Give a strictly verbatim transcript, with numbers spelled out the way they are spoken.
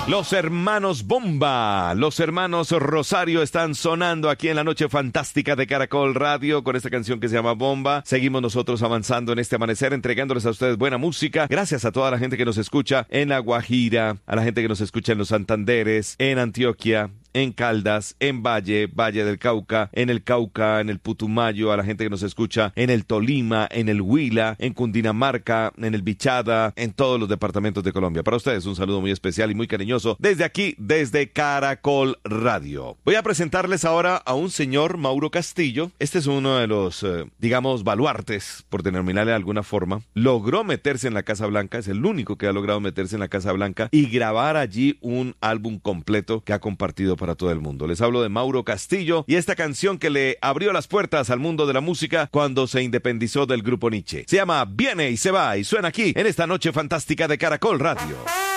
Los hermanos Bomba, los hermanos Rosario están sonando aquí en la noche fantástica de Caracol Radio con esta canción que se llama Bomba. Seguimos nosotros avanzando en este amanecer, entregándoles a ustedes buena música. Gracias a toda la gente que nos escucha en La Guajira, a la gente que nos escucha en los Santanderes, en Antioquia, en Caldas, en Valle, Valle del Cauca, en el Cauca, en el Putumayo, a la gente que nos escucha en el Tolima, en el Huila, en Cundinamarca, en el Bichada, en todos los departamentos de Colombia. Para ustedes un saludo muy especial y muy cariñoso desde aquí, desde Caracol Radio. Voy a presentarles ahora a un señor, Mauro Castillo. Este es uno de los, eh, digamos, baluartes, por denominarle de alguna forma. Logró meterse en la Casa Blanca, es el único que ha logrado meterse en la Casa Blanca y grabar allí un álbum completo que ha compartido para todo el mundo. Les hablo de Mauro Castillo y esta canción que le abrió las puertas al mundo de la música cuando se independizó del grupo Nietzsche. Se llama Viene y se va y suena aquí en esta noche fantástica de Caracol Radio.